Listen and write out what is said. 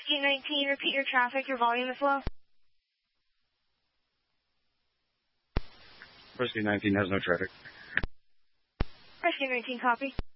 Rescue 19, repeat your traffic. Your volume is low. Rescue 19 has no traffic. Rescue 19, copy.